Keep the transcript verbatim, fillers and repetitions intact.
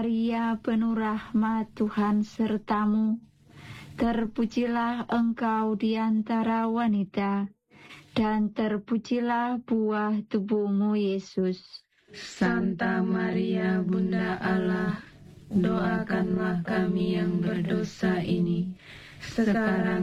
Maria, penuh rahmat, Tuhan sertamu. Terpujilah engkau di antara wanita, dan terpujilah buah tubuhmu, Yesus. Santa Maria, Bunda Allah, doakanlah kami yang berdosa ini, sekarang